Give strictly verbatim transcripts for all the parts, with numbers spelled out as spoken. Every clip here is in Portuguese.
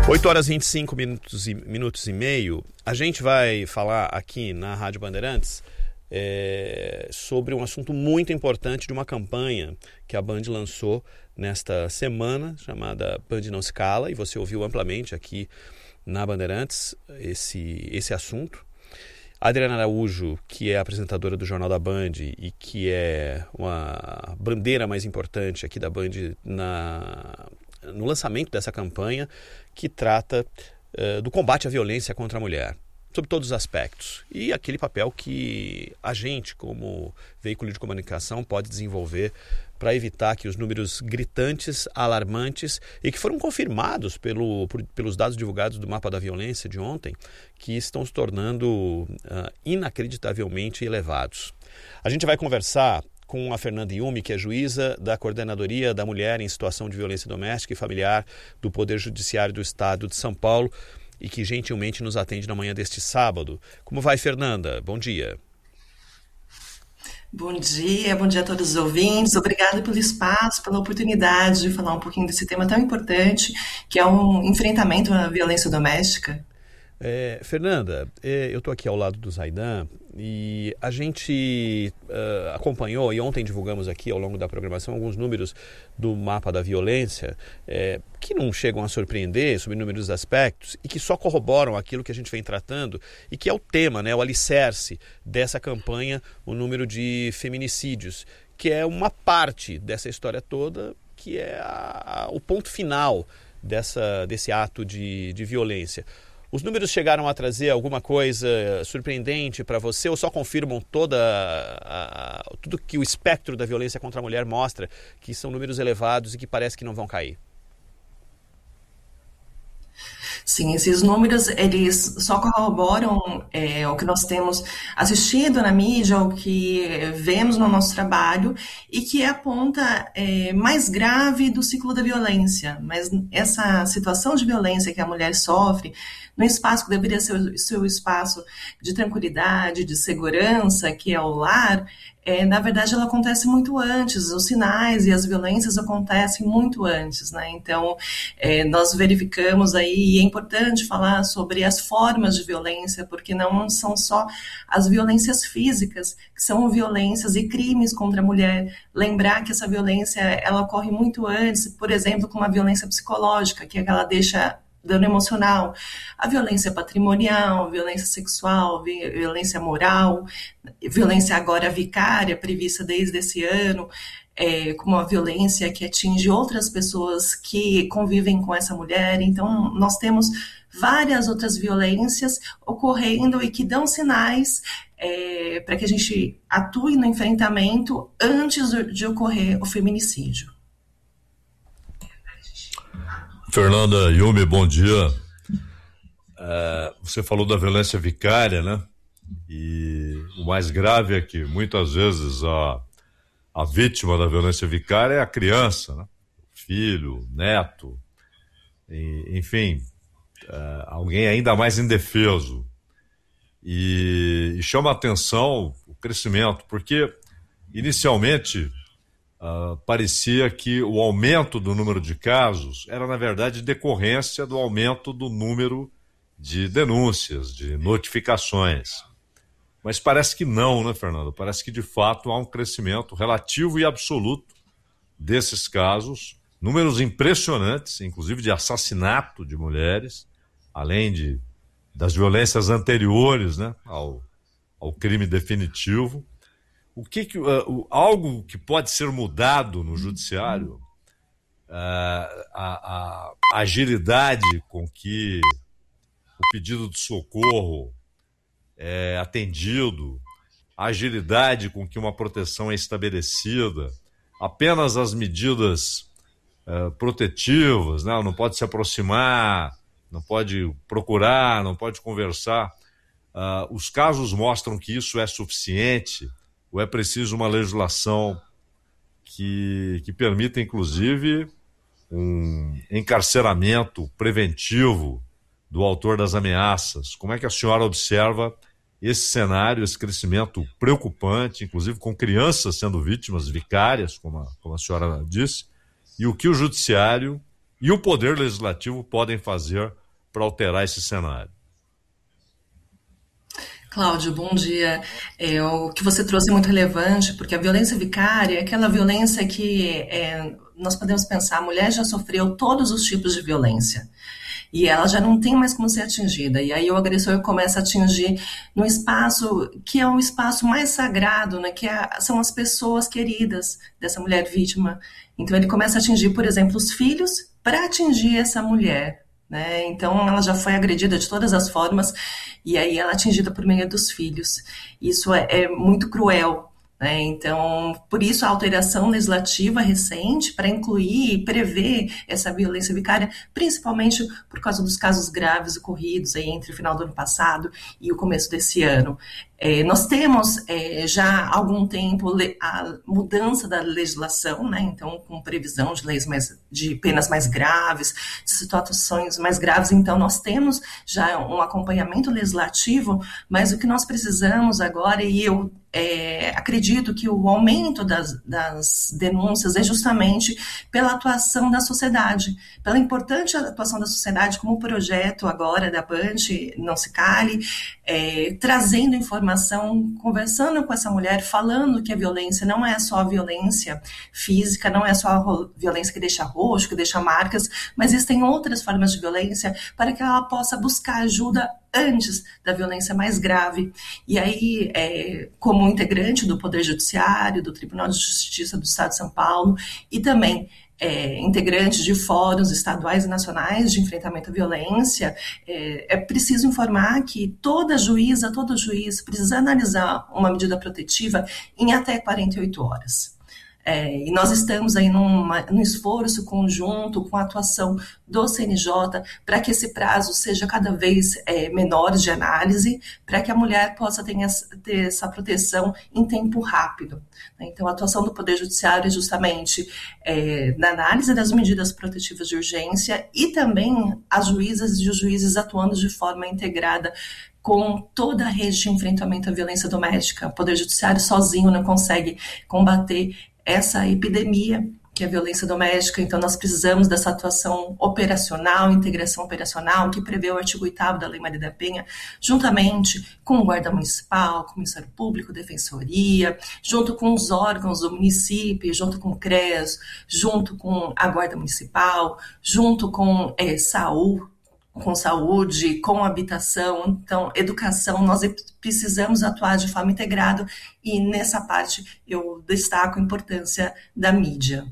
oito horas e vinte e cinco minutos e, minutos e meio. A gente vai falar aqui na Rádio Bandeirantes é, sobre um assunto muito importante de uma campanha que a Band lançou nesta semana, chamada Band Não Se Cala, e você ouviu amplamente aqui na Bandeirantes esse, esse assunto. A Adriana Araújo, que é apresentadora do Jornal da Band e que é uma bandeira mais importante aqui da Band na... no lançamento dessa campanha que trata uh, do combate à violência contra a mulher, sob todos os aspectos. E aquele papel que a gente, como veículo de comunicação, pode desenvolver para evitar que os números gritantes, alarmantes e que foram confirmados pelo, por, pelos dados divulgados do Mapa da Violência de ontem, que estão se tornando uh, inacreditavelmente elevados. A gente vai conversar com a Fernanda Yumi, que é juíza da Coordenadoria da Mulher em Situação de Violência Doméstica e Familiar do Poder Judiciário do Estado de São Paulo e que gentilmente nos atende na manhã deste sábado. Como vai, Fernanda? Bom dia. Bom dia, bom dia a todos os ouvintes. Obrigada pelo espaço, pela oportunidade de falar um pouquinho desse tema tão importante, que é um enfrentamento à violência doméstica. É, Fernanda, é, eu estou aqui ao lado do Zaidan e a gente uh, acompanhou e ontem divulgamos aqui ao longo da programação alguns números do Mapa da Violência é, que não chegam a surpreender sobre inúmeros aspectos e que só corroboram aquilo que a gente vem tratando e que é o tema, né, o alicerce dessa campanha, o número de feminicídios, que é uma parte dessa história toda, que é a, a, o ponto final dessa, desse ato de, de violência. Os números chegaram a trazer alguma coisa surpreendente para você ou só confirmam toda a, a, tudo que o espectro da violência contra a mulher mostra, que são números elevados e que parece que não vão cair? Sim, esses números, eles só corroboram é, o que nós temos assistido na mídia, o que vemos no nosso trabalho, e que é a ponta é, mais grave do ciclo da violência. Mas essa situação de violência que a mulher sofre, no espaço que deveria ser o seu espaço de tranquilidade, de segurança, que é o lar, É, na verdade, ela acontece muito antes, os sinais e as violências acontecem muito antes, né? Então, é, nós verificamos aí, e é importante falar sobre as formas de violência, porque não são só as violências físicas, que são violências e crimes contra a mulher. Lembrar que essa violência, ela ocorre muito antes, por exemplo, com uma violência psicológica, que é que ela deixa dano emocional, a violência patrimonial, violência sexual, violência moral, violência agora vicária, prevista desde esse ano, é, como a violência que atinge outras pessoas que convivem com essa mulher. Então, nós temos várias outras violências ocorrendo e que dão sinais é, para que a gente atue no enfrentamento antes de ocorrer o feminicídio. Fernanda Yumi, bom dia. É, você falou da violência vicária, né? E o mais grave é que muitas vezes a, a vítima da violência vicária é a criança, né? O filho, o neto, e, enfim, é, alguém ainda mais indefeso. E, e chama a atenção o crescimento, porque inicialmente Uh, parecia que o aumento do número de casos era, na verdade, decorrência do aumento do número de denúncias, de notificações. Mas parece que não, né, Fernando? Parece que, de fato, há um crescimento relativo e absoluto desses casos, números impressionantes, inclusive de assassinato de mulheres, além de, das violências anteriores, né, ao, ao crime definitivo. O que, que uh, algo que pode ser mudado no judiciário, uh, a, a agilidade com que o pedido de socorro é atendido, a agilidade com que uma proteção é estabelecida, apenas as medidas uh, protetivas, né? Não pode se aproximar, não pode procurar, não pode conversar. Uh, os casos mostram que isso é suficiente. Ou é preciso uma legislação que, que permita, inclusive, um encarceramento preventivo do autor das ameaças? Como é que a senhora observa esse cenário, esse crescimento preocupante, inclusive com crianças sendo vítimas vicárias, como a, como a senhora disse, e o que o judiciário e o Poder Legislativo podem fazer para alterar esse cenário? Cláudio, bom dia. É, o que você trouxe é muito relevante, porque a violência vicária é aquela violência que é, nós podemos pensar, a mulher já sofreu todos os tipos de violência e ela já não tem mais como ser atingida. E aí o agressor começa a atingir no espaço que é um espaço mais sagrado, né, que é, são as pessoas queridas dessa mulher vítima. Então ele começa a atingir, por exemplo, os filhos para atingir essa mulher. Né? Então ela já foi agredida de todas as formas e aí ela é atingida por meio dos filhos. Isso é, é muito cruel, né? Então, por isso a alteração legislativa recente para incluir e prever essa violência vicária, principalmente por causa dos casos graves ocorridos aí entre o final do ano passado e o começo desse ano. É, nós temos é, já há algum tempo a mudança da legislação, né? Então, com previsão de leis mais, de penas mais graves, de situações mais graves. Então, nós temos já um acompanhamento legislativo, mas o que nós precisamos agora, e eu é, acredito que o aumento das, das denúncias é justamente pela atuação da sociedade, pela importante atuação da sociedade, como o projeto agora da Band, Não Se Cale, é, trazendo informação, conversando com essa mulher, falando que a violência não é só a violência física, não é só a violência que deixa roxo, que deixa marcas, mas existem outras formas de violência para que ela possa buscar ajuda antes da violência mais grave. E aí, é, como integrante do Poder Judiciário, do Tribunal de Justiça do Estado de São Paulo, e também É, integrantes de fóruns estaduais e nacionais de enfrentamento à violência, é, é preciso informar que toda juíza, todo juiz precisa analisar uma medida protetiva em até quarenta e oito horas. É, e nós estamos aí numa, num esforço conjunto com a atuação do C N J para que esse prazo seja cada vez é, menor de análise, para que a mulher possa ter, ter essa proteção em tempo rápido. Então, a atuação do Poder Judiciário é justamente é, na análise das medidas protetivas de urgência e também as juízas e os juízes atuando de forma integrada com toda a rede de enfrentamento à violência doméstica. O Poder Judiciário sozinho não consegue combater essa epidemia que é a violência doméstica, então nós precisamos dessa atuação operacional, integração operacional, que prevê o artigo oitavo da Lei Maria da Penha, juntamente com o Guarda Municipal, com o Ministério Público, Defensoria, junto com os órgãos do município, junto com o CREAS, junto com a Guarda Municipal, junto com é, saúde, com saúde, com habitação, então, educação, nós precisamos atuar de forma integrada e nessa parte eu destaco a importância da mídia.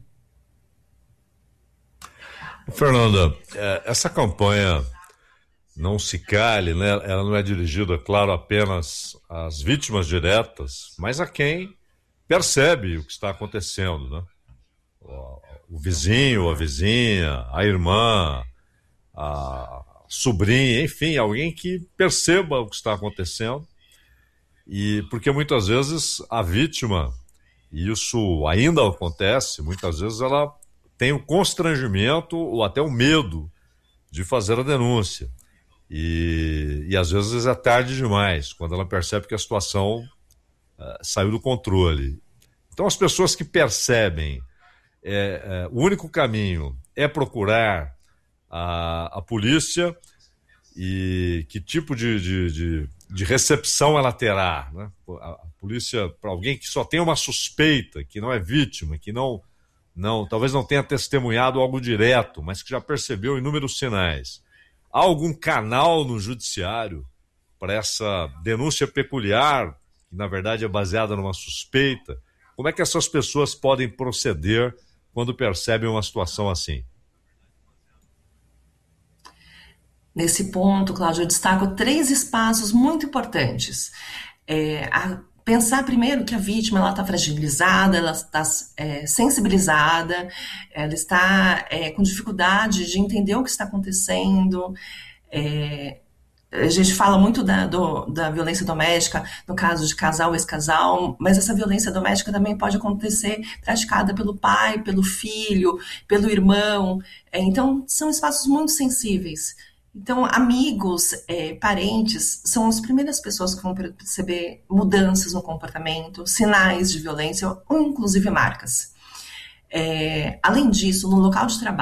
Fernanda, essa campanha Não Se Cale, né, ela não é dirigida, claro, apenas às vítimas diretas, mas a quem percebe o que está acontecendo, né? O vizinho, a vizinha, a irmã, a sobrinha, enfim, alguém que perceba o que está acontecendo. E porque muitas vezes a vítima, e isso ainda acontece, muitas vezes ela tem o constrangimento ou até o medo de fazer a denúncia. E, e às vezes é tarde demais, quando ela percebe que a situação uh, saiu do controle. Então as pessoas que percebem é, é, o único caminho é procurar A, a polícia e que tipo de, de, de, de recepção ela terá, né? A, a polícia, para alguém que só tem uma suspeita, que não é vítima, que não, não, talvez não tenha testemunhado algo direto, mas que já percebeu inúmeros sinais. Há algum canal no judiciário para essa denúncia peculiar, que na verdade é baseada numa suspeita? Como é que essas pessoas podem proceder quando percebem uma situação assim? Nesse ponto, Cláudio, eu destaco três espaços muito importantes. É, a, pensar primeiro que a vítima está fragilizada, ela está é, sensibilizada, ela está é, com dificuldade de entender o que está acontecendo. É, a gente fala muito da, do, da violência doméstica, no caso de casal ou ex-casal, mas essa violência doméstica também pode acontecer praticada pelo pai, pelo filho, pelo irmão. É, então, são espaços muito sensíveis. Então, amigos, é, parentes, são as primeiras pessoas que vão perceber mudanças no comportamento, sinais de violência ou inclusive marcas. É, além disso, no local de trabalho,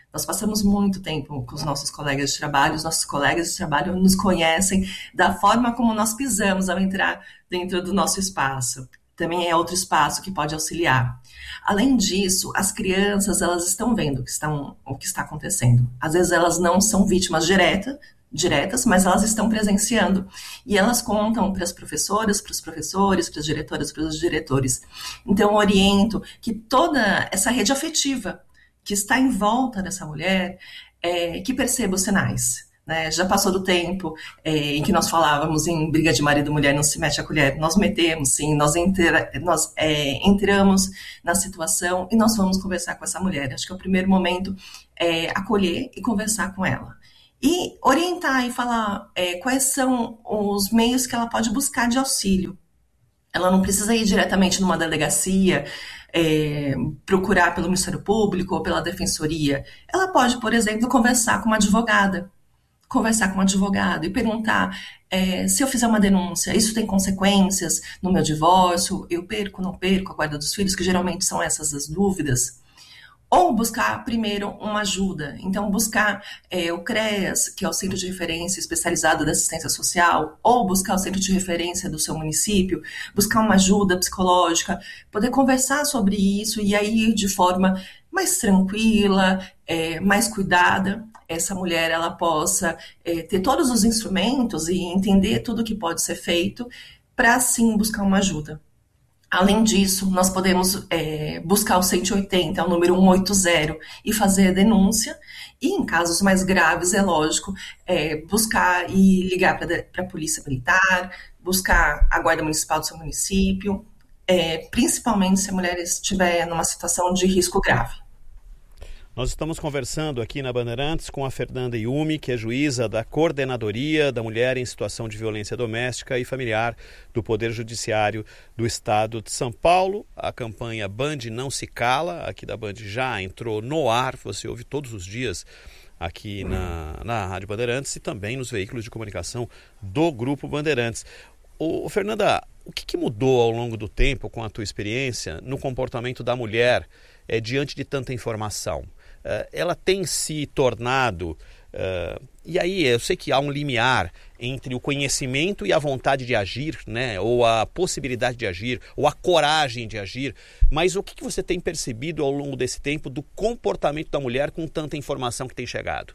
Nós passamos muito tempo com os nossos colegas de trabalho, os nossos colegas de trabalho nos conhecem da forma como nós pisamos ao entrar dentro do nosso espaço. Também é outro espaço que pode auxiliar. Além disso, as crianças, elas estão vendo o que, estão, o que está acontecendo. Às vezes elas não são vítimas direta, diretas, mas elas estão presenciando. E elas contam para as professoras, para os professores, para as diretoras, para os diretores. Então, eu oriento que toda essa rede afetiva que está em volta dessa mulher, é, que perceba os sinais. Né? Já passou do tempo é, em que nós falávamos em briga de marido e mulher, não se mete a colher. Nós metemos, sim, nós, entra, nós é, entramos na situação e nós vamos conversar com essa mulher. Acho que é o primeiro momento é acolher e conversar com ela. E orientar e falar é, quais são os meios que ela pode buscar de auxílio. Ela não precisa ir diretamente numa delegacia, é, procurar pelo Ministério Público ou pela Defensoria. Ela pode, por exemplo, conversar com uma advogada. Conversar com um advogado e perguntar é, se eu fizer uma denúncia, isso tem consequências no meu divórcio, eu perco, não perco a guarda dos filhos, que geralmente são essas as dúvidas. Ou buscar primeiro uma ajuda. Então, buscar é, o CREAS, que é o Centro de Referência Especializado da Assistência Social, ou buscar o Centro de Referência do seu município, buscar uma ajuda psicológica, poder conversar sobre isso e aí de forma mais tranquila, é, mais cuidada, essa mulher ela possa é, ter todos os instrumentos e entender tudo o que pode ser feito para, sim, buscar uma ajuda. Além disso, nós podemos é, buscar o cento e oitenta, o número cento e oitenta, e fazer a denúncia. E em casos mais graves, é lógico, é, buscar e ligar para a Polícia Militar, buscar a Guarda Municipal do seu município, é, principalmente se a mulher estiver numa situação de risco grave. Nós estamos conversando aqui na Bandeirantes com a Fernanda Yumi, que é juíza da Coordenadoria da Mulher em Situação de Violência Doméstica e Familiar do Poder Judiciário do Estado de São Paulo. A campanha Band Não Se Cala, aqui da Band, já entrou no ar, você ouve todos os dias aqui na, na Rádio Bandeirantes e também nos veículos de comunicação do Grupo Bandeirantes. Ô, Fernanda, o que, que mudou ao longo do tempo, com a tua experiência, no comportamento da mulher é, diante de tanta informação? Uh, ela tem se tornado, uh, e aí eu sei que há um limiar entre o conhecimento e a vontade de agir, né? Ou a possibilidade de agir, ou a coragem de agir, mas o que, que você tem percebido ao longo desse tempo do comportamento da mulher com tanta informação que tem chegado?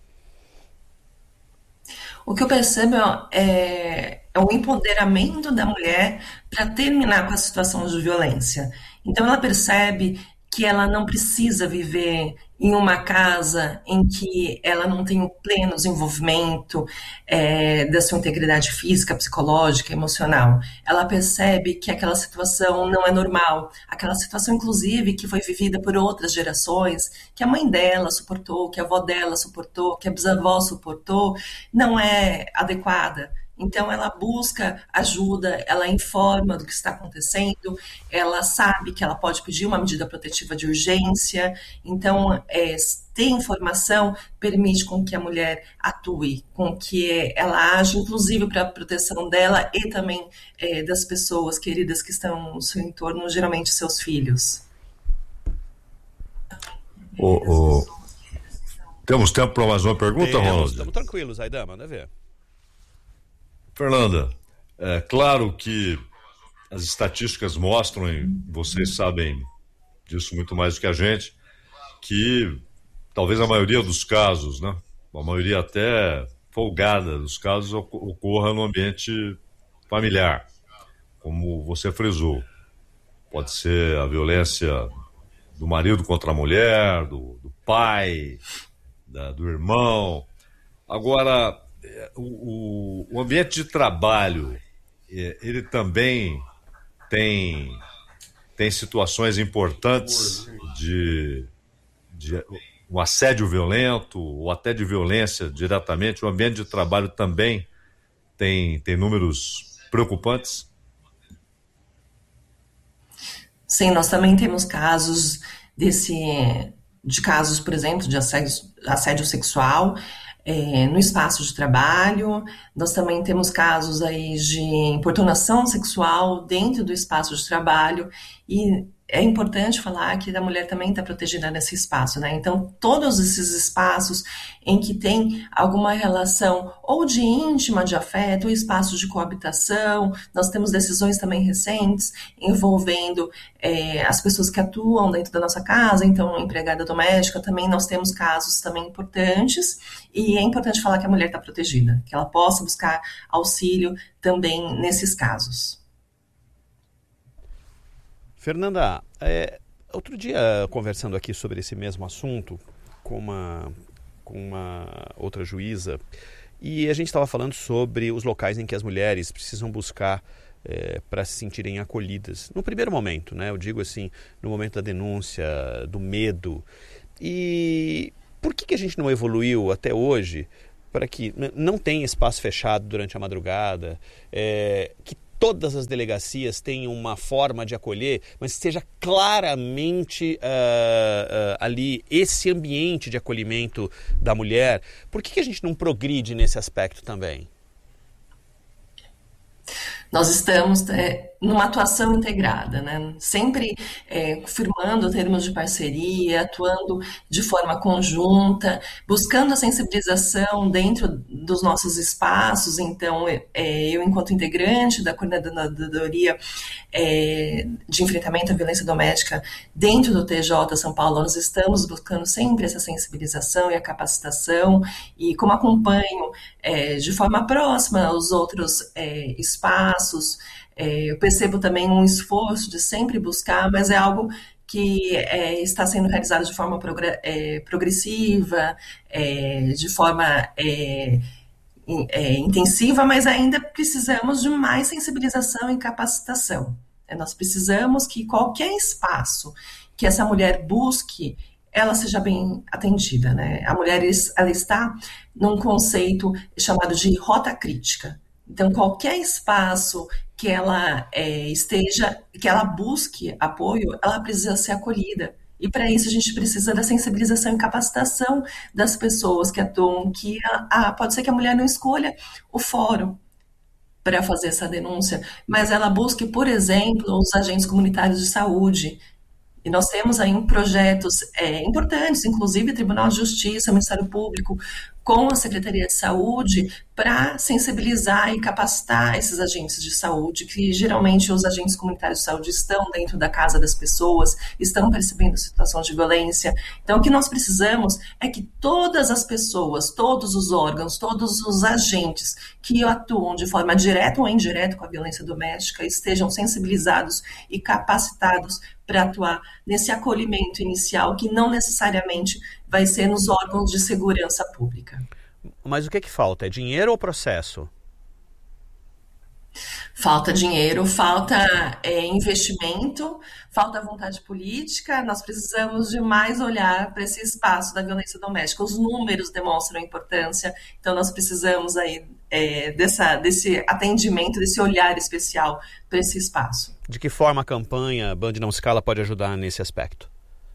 O que eu percebo é, é o empoderamento da mulher para terminar com a situação de violência. Então ela percebe que ela não precisa viver em uma casa em que ela não tem o pleno desenvolvimento é, da sua integridade física, psicológica, emocional. Ela percebe que aquela situação não é normal, aquela situação, inclusive, que foi vivida por outras gerações, que a mãe dela suportou, que a avó dela suportou, que a bisavó suportou, não é adequada. Então, ela busca ajuda, ela informa do que está acontecendo, ela sabe que ela pode pedir uma medida protetiva de urgência. Então, é, ter informação permite com que a mulher atue, com que ela age, inclusive para a proteção dela e também é, das pessoas queridas que estão no seu entorno, geralmente seus filhos. Oh, oh. Temos tempo para mais uma pergunta, Temos, Ronald? Estamos tranquilos, Aidan, manda ver. Fernanda, é claro que as estatísticas mostram, e vocês sabem disso muito mais do que a gente, que talvez a maioria dos casos, né, a maioria até folgada dos casos, ocorra no ambiente familiar, como você frisou. Pode ser a violência do marido contra a mulher, do, do pai, da, do irmão. Agora, O, o ambiente de trabalho, ele também tem, tem situações importantes de, de um assédio violento ou até de violência diretamente. O ambiente de trabalho também tem, tem números preocupantes? Sim, nós também temos casos desse, de casos, por exemplo, de assédio, assédio sexual, É, no espaço de trabalho. Nós também temos casos aí de importunação sexual dentro do espaço de trabalho, e é importante falar que a mulher também está protegida nesse espaço, né? Então, todos esses espaços em que tem alguma relação ou de íntima, de afeto, ou espaços de coabitação, nós temos decisões também recentes envolvendo é, as pessoas que atuam dentro da nossa casa, então, empregada doméstica, também nós temos casos também importantes, e é importante falar que a mulher está protegida, que ela possa buscar auxílio também nesses casos. Fernanda, é, outro dia, conversando aqui sobre esse mesmo assunto com uma, com uma outra juíza, e a gente estava falando sobre os locais em que as mulheres precisam buscar é, para se sentirem acolhidas. No primeiro momento, né? Eu digo assim, no momento da denúncia, do medo. E por que, que a gente não evoluiu até hoje para que não tenha espaço fechado durante a madrugada, é, que todas as delegacias tenham uma forma de acolher, mas seja claramente uh, uh, ali esse ambiente de acolhimento da mulher? Por que, que a gente não progride nesse aspecto também? Nós estamos é, numa atuação integrada, né? Sempre é, firmando termos de parceria, atuando de forma conjunta, buscando a sensibilização dentro dos nossos espaços. Então, é, eu, enquanto integrante da Coordenadoria é, de Enfrentamento à Violência Doméstica dentro do T J São Paulo, nós estamos buscando sempre essa sensibilização e a capacitação, e como acompanho é, de forma próxima os outros é, espaços, É, eu percebo também um esforço de sempre buscar, mas é algo que é, está sendo realizado de forma progr- é, progressiva, é, de forma é, é, intensiva, mas ainda precisamos de mais sensibilização e capacitação. É, nós precisamos que qualquer espaço que essa mulher busque, ela seja bem atendida, né? A mulher, ela está num conceito chamado de rota crítica. Então, qualquer espaço que ela é, esteja, que ela busque apoio, ela precisa ser acolhida. E para isso a gente precisa da sensibilização e capacitação das pessoas que atuam, que a, a, pode ser que a mulher não escolha o fórum para fazer essa denúncia, mas ela busque, por exemplo, os agentes comunitários de saúde. E nós temos aí projetos é, importantes, inclusive Tribunal de Justiça, Ministério Público, com a Secretaria de Saúde, para sensibilizar e capacitar esses agentes de saúde, que geralmente os agentes comunitários de saúde estão dentro da casa das pessoas, estão percebendo situação de violência. Então, o que nós precisamos é que todas as pessoas, todos os órgãos, todos os agentes que atuam de forma direta ou indireta com a violência doméstica estejam sensibilizados e capacitados para atuar nesse acolhimento inicial, que não necessariamente vai ser nos órgãos de segurança pública. Mas o que é que falta? É dinheiro ou processo? Falta dinheiro, falta é, investimento, falta vontade política. Nós precisamos de mais olhar para esse espaço da violência doméstica. Os números demonstram a importância, então nós precisamos aí é, dessa, desse atendimento, desse olhar especial para esse espaço. De que forma a campanha Band Não Se Cala pode ajudar nesse aspecto?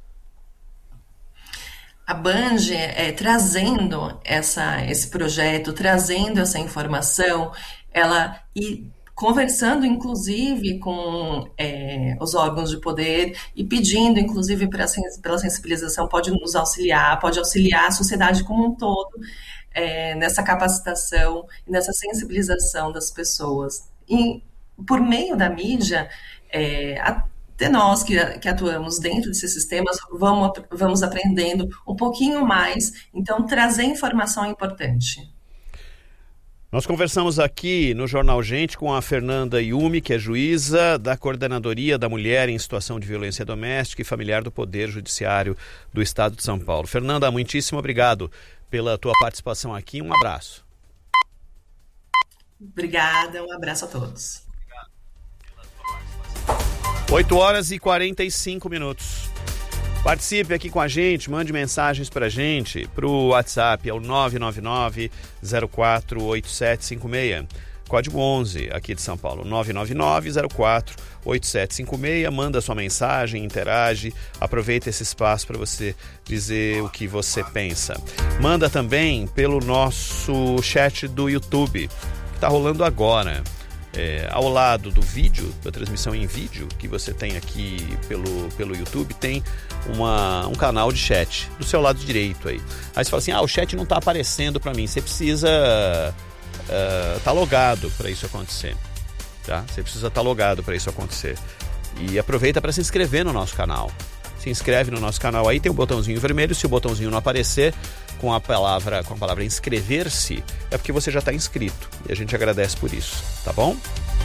A Band é, trazendo essa, esse projeto, trazendo essa informação, ela e conversando inclusive com é, os órgãos de poder e pedindo inclusive pra, pela sensibilização, pode nos auxiliar, pode auxiliar a sociedade como um todo é, nessa capacitação e nessa sensibilização das pessoas. E por meio da mídia, é, a até nós que, que atuamos dentro desses sistemas, vamos, vamos aprendendo um pouquinho mais. Então, trazer informação é importante. Nós conversamos aqui no Jornal Gente com a Fernanda Yumi, que é juíza da Coordenadoria da Mulher em Situação de Violência Doméstica e Familiar do Poder Judiciário do Estado de São Paulo. Fernanda, muitíssimo obrigado pela tua participação aqui. Um abraço. Obrigada, um abraço a todos. oito horas e quarenta e cinco minutos. Participe aqui com a gente, mande mensagens pra gente, pro WhatsApp, é o nove nove nove, zero quatro oito sete cinco seis. Código onze, aqui de São Paulo, nove nove nove, zero quatro oito sete cinco seis. Manda sua mensagem, interage, aproveita esse espaço para você dizer o que você pensa. Manda também pelo nosso chat do YouTube, que está rolando agora. É, ao lado do vídeo, da transmissão em vídeo, que você tem aqui pelo, pelo YouTube, tem uma, um canal de chat do seu lado direito aí. Aí você fala assim, ah, o chat não está aparecendo para mim. Você precisa estar uh, tá logado para isso acontecer. Tá? Você precisa estar tá logado para isso acontecer. E aproveita para se inscrever no nosso canal. Se inscreve no nosso canal aí, tem um botãozinho vermelho. Se o botãozinho não aparecer com a palavra, com a palavra inscrever-se, é porque você já está inscrito. E a gente agradece por isso, tá bom?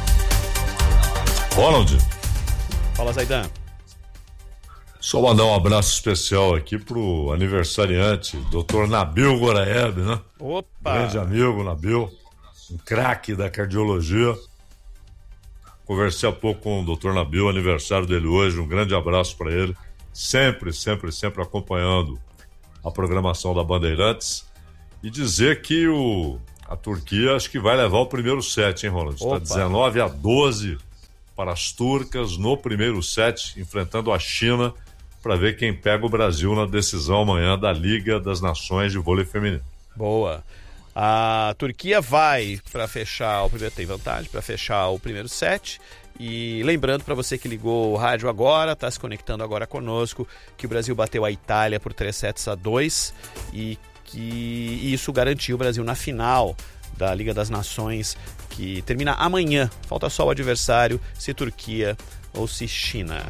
Ronald. Fala, Zaidan. Só mandar um abraço especial aqui pro aniversariante, doutor Nabil Goraeb, né? Opa! Grande amigo, Nabil, um craque da cardiologia. Conversei há pouco com o doutor Nabil, aniversário dele hoje, um grande abraço para ele. Sempre, sempre, sempre acompanhando a programação da Bandeirantes. E dizer que o, a Turquia acho que vai levar o primeiro set, hein, Ronald? Está dezenove a doze para as turcas no primeiro set, enfrentando a China, para ver quem pega o Brasil na decisão amanhã da Liga das Nações de Vôlei Feminino. Boa. A Turquia vai para fechar o primeiro, tem vantagem para fechar o primeiro set. E lembrando para você que ligou o rádio agora, está se conectando agora conosco, que o Brasil bateu a Itália por três sets a dois e que isso garantiu o Brasil na final da Liga das Nações, que termina amanhã. Falta só o adversário, se Turquia ou se China.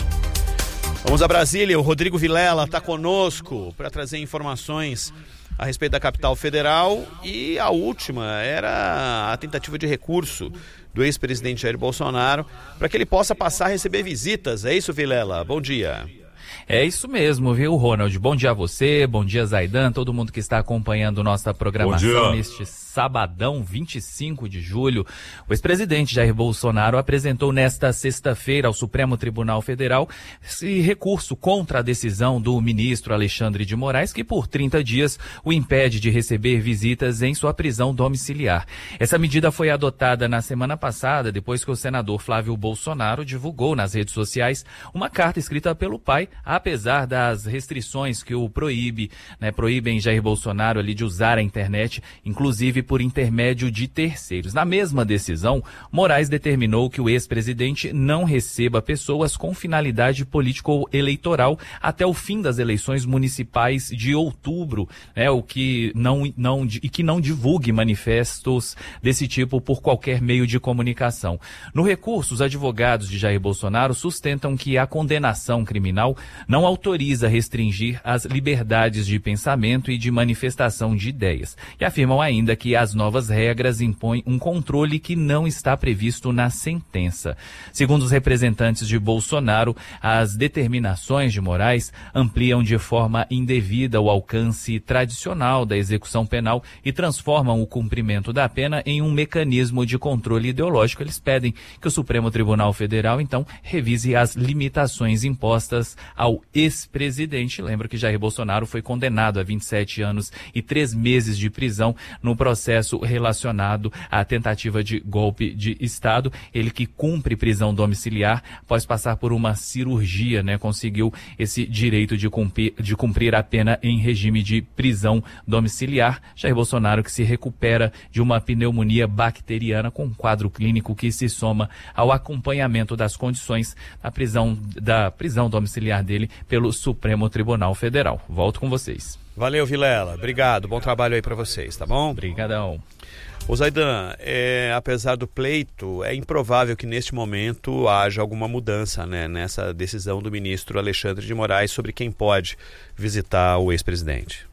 Vamos a Brasília, o Rodrigo Vilela está conosco para trazer informações a respeito da capital federal, e a última era a tentativa de recurso do ex-presidente Jair Bolsonaro para que ele possa passar a receber visitas. É isso, Vilela? Bom dia. É isso mesmo, viu, Ronald? Bom dia a você, bom dia, Zaidan, todo mundo que está acompanhando nossa programação neste sabadão, vinte e cinco de julho. O ex-presidente Jair Bolsonaro apresentou nesta sexta-feira ao Supremo Tribunal Federal esse recurso contra a decisão do ministro Alexandre de Moraes, que por trinta dias o impede de receber visitas em sua prisão domiciliar. Essa medida foi adotada na semana passada, depois que o senador Flávio Bolsonaro divulgou nas redes sociais uma carta escrita pelo pai, apesar das restrições que o proíbe, né, proíbem Jair Bolsonaro ali de usar a internet, inclusive por intermédio de terceiros. Na mesma decisão, Moraes determinou que o ex-presidente não receba pessoas com finalidade político-eleitoral até o fim das eleições municipais de outubro, né, o que não, não, e que não divulgue manifestos desse tipo por qualquer meio de comunicação. No recurso, os advogados de Jair Bolsonaro sustentam que a condenação criminal não autoriza restringir as liberdades de pensamento e de manifestação de ideias. E afirmam ainda que as novas regras impõem um controle que não está previsto na sentença. Segundo os representantes de Bolsonaro, as determinações de Moraes ampliam de forma indevida o alcance tradicional da execução penal e transformam o cumprimento da pena em um mecanismo de controle ideológico. Eles pedem que o Supremo Tribunal Federal, então, revise as limitações impostas ao ex-presidente. Lembra que Jair Bolsonaro foi condenado a vinte e sete anos e três meses de prisão no processo relacionado à tentativa de golpe de Estado. Ele que cumpre prisão domiciliar após passar por uma cirurgia, né, conseguiu esse direito de cumprir, de cumprir a pena em regime de prisão domiciliar. Jair Bolsonaro que se recupera de uma pneumonia bacteriana com um quadro clínico que se soma ao acompanhamento das condições da prisão, da prisão domiciliar dele pelo Supremo Tribunal Federal. Volto com vocês. Valeu, Vilela. Obrigado. Bom trabalho aí para vocês, tá bom? Obrigadão. Ô Zaidan, é, apesar do pleito, é improvável que neste momento haja alguma mudança, né, nessa decisão do ministro Alexandre de Moraes sobre quem pode visitar o ex-presidente.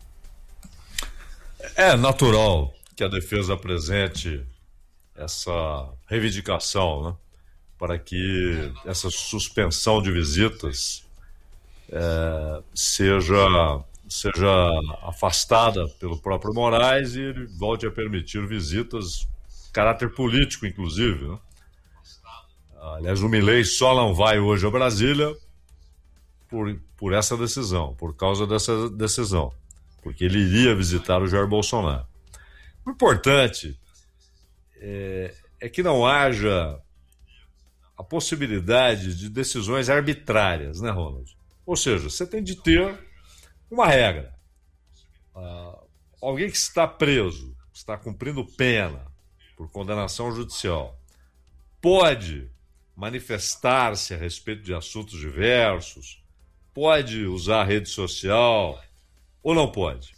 É natural que a defesa apresente essa reivindicação, né, para que essa suspensão de visitas é, seja, seja afastada pelo próprio Moraes e ele volte a permitir visitas de caráter político, inclusive, né? Aliás, o Milei só não vai hoje a Brasília por, por essa decisão, por causa dessa decisão, porque ele iria visitar o Jair Bolsonaro. O importante é, é que não haja a possibilidade de decisões arbitrárias, né, Ronald? Ou seja, você tem de ter uma regra. Uh, alguém que está preso, está cumprindo pena por condenação judicial, pode manifestar-se a respeito de assuntos diversos, pode usar a rede social ou não pode.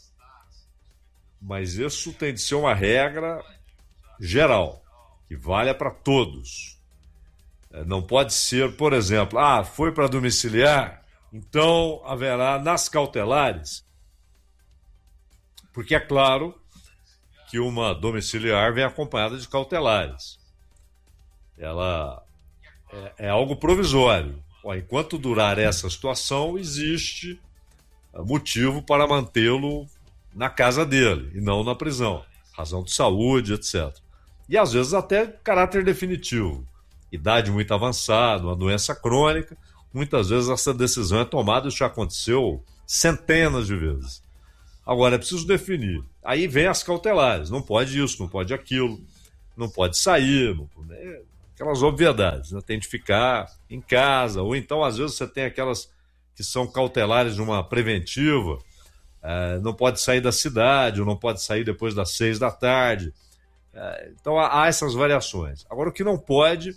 Mas isso tem de ser uma regra geral, que valha para todos. Não pode ser, por exemplo, ah, foi para domiciliar, então haverá nas cautelares. Porque é claro que uma domiciliar vem acompanhada de cautelares. Ela é, é algo provisório. Enquanto durar essa situação, existe motivo para mantê-lo na casa dele e não na prisão. Razão de saúde, etcétera. E às vezes até caráter definitivo. Idade muito avançada, uma doença crônica. Muitas vezes essa decisão é tomada, isso já aconteceu centenas de vezes. Agora é preciso definir. Aí vem as cautelares. Não pode isso, não pode aquilo, não pode sair, não pode... aquelas obviedades, né? Tem de ficar em casa, ou então às vezes você tem aquelas que são cautelares de uma preventiva, é, não pode sair da cidade, ou não pode sair depois das seis da tarde. É, então há, há essas variações. Agora o que não pode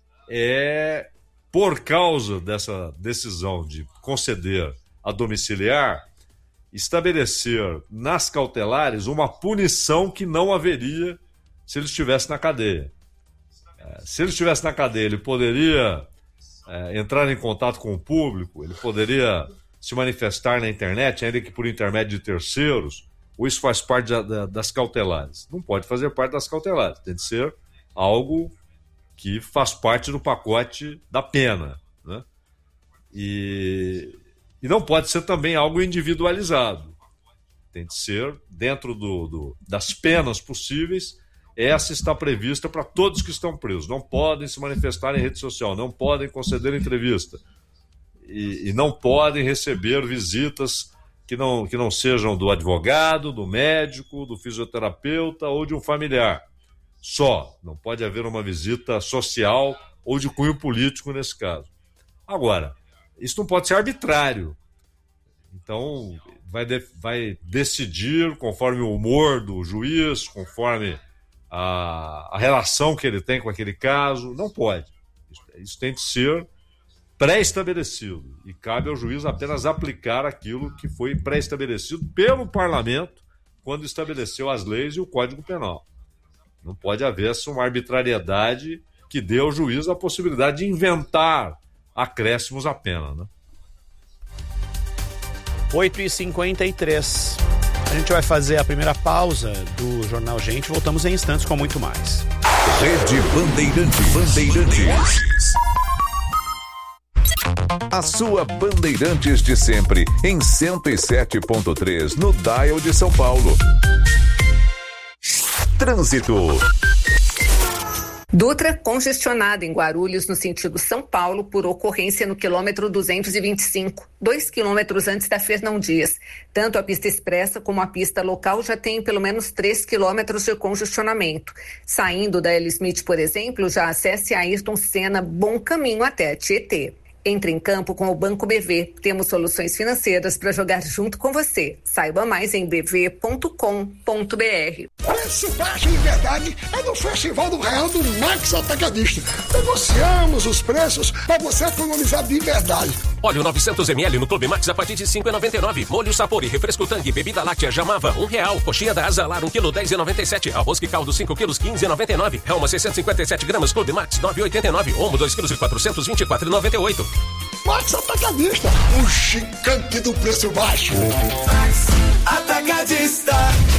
é, por causa dessa decisão de conceder a domiciliar, estabelecer nas cautelares uma punição que não haveria se ele estivesse na cadeia. Se ele estivesse na cadeia, ele poderia é, entrar em contato com o público, ele poderia se manifestar na internet, ainda que por intermédio de terceiros, ou isso faz parte da, da, das cautelares? Não pode fazer parte das cautelares, tem de ser algo que faz parte do pacote da pena, né? E, e não pode ser também algo individualizado, tem de ser dentro do, do, das penas possíveis. Essa está prevista para todos que estão presos. Não podem se manifestar em rede social, não podem conceder entrevista e, e não podem receber visitas que não, que não sejam do advogado, do médico, do fisioterapeuta ou de um familiar. Só. Não pode haver uma visita social ou de cunho político nesse caso. Agora, isso não pode ser arbitrário. Então, vai, de, vai decidir conforme o humor do juiz, conforme A, a relação que ele tem com aquele caso. Não pode. Isso, isso tem de ser pré-estabelecido e cabe ao juiz apenas aplicar aquilo que foi pré-estabelecido pelo parlamento quando estabeleceu as leis e o Código Penal. Não pode haver uma arbitrariedade que dê ao juiz a possibilidade de inventar acréscimos à pena, né? oito e cinquenta e três. A gente vai fazer a primeira pausa do Jornal Gente. Voltamos em instantes com muito mais. Rede Bandeirantes. Bandeirantes. A sua Bandeirantes de sempre em cento e sete ponto três no dial de São Paulo. Trânsito. Dutra congestionada em Guarulhos, no sentido São Paulo, por ocorrência no quilômetro duzentos e vinte e cinco, dois quilômetros antes da Fernão Dias. Tanto a pista expressa como a pista local já tem pelo menos três quilômetros de congestionamento. Saindo da L. Smith, por exemplo, já acesse a Ayrton Senna, bom caminho até Tietê. Entre em campo com o Banco B V. Temos soluções financeiras para jogar junto com você. Saiba mais em b v ponto com ponto b r. Preço baixo de verdade é no Festival do Real do Max Atacadista. Negociamos os preços para você economizar de verdade. Óleo novecentos mililitros no Clube Max a partir de cinco reais e noventa e nove centavos. Molho Sapori, refresco Tang, bebida láctea Jamava, um real. Coxinha da Asa Lar, um quilo, dez reais e noventa e sete centavos. Arroz que caldo, cinco quilos, quinze reais e noventa e nove centavos. Helma, seiscentos e cinquenta e sete gramas, Clube Max, nove reais e oitenta e nove centavos. Omo, dois quilos e quatrocentos e vinte e quatro reais e noventa e oito centavos. Max Atacadista, o gigante do preço baixo. Max Atacadista.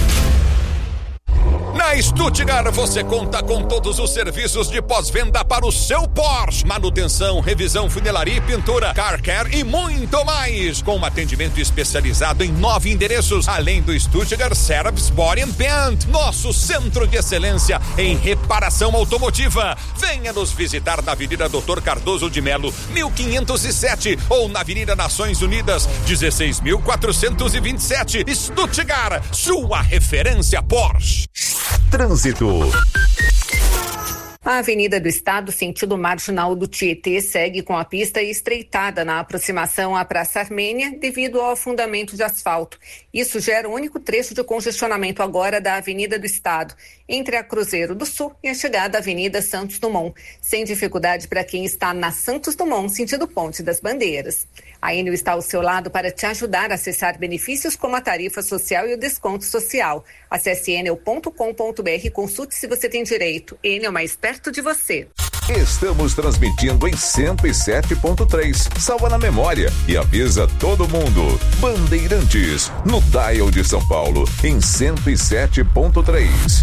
Na Stuttgart você conta com todos os serviços de pós-venda para o seu Porsche. Manutenção, revisão, funilaria e pintura, car care e muito mais. Com um atendimento especializado em nove endereços, além do Stuttgart Service Body and Paint, nosso centro de excelência em reparação automotiva. Venha nos visitar na Avenida doutor Cardoso de Melo, mil quinhentos e sete, ou na Avenida Nações Unidas, dezesseis mil quatrocentos e vinte e sete. Stuttgart, sua referência Porsche. Trânsito. A Avenida do Estado, sentido marginal do Tietê, segue com a pista estreitada na aproximação à Praça Armênia devido ao afundamento de asfalto. Isso gera o único trecho de congestionamento agora da Avenida do Estado, entre a Cruzeiro do Sul e a chegada à Avenida Santos Dumont, sem dificuldade para quem está na Santos Dumont, sentido Ponte das Bandeiras. A Enel está ao seu lado para te ajudar a acessar benefícios como a tarifa social e o desconto social. Acesse enel ponto com ponto br e consulte se você tem direito. Enel, mais perto de você. Estamos transmitindo em cento e sete ponto três. Salva na memória e avisa todo mundo. Bandeirantes, no Dial de São Paulo, em cento e sete ponto três.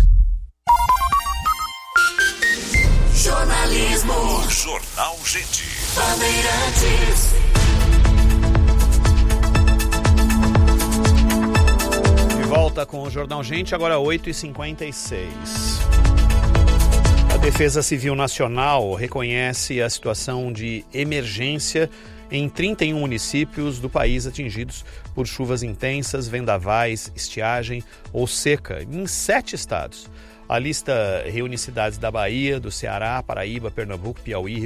Jornalismo. Jornal Gente. Bandeirantes. Volta com o Jornal Gente, agora oito e cinquenta e seis. A Defesa Civil Nacional reconhece a situação de emergência em trinta e um municípios do país atingidos por chuvas intensas, vendavais, estiagem ou seca, em sete estados. A lista reúne cidades da Bahia, do Ceará, Paraíba, Pernambuco, Piauí,